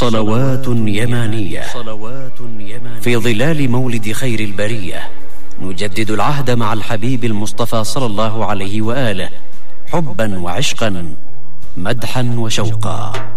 صلوات يمانية في ظلال مولد خير البرية، نجدد العهد مع الحبيب المصطفى صلى الله عليه وآله، حبا وعشقا، مدحا وشوقا.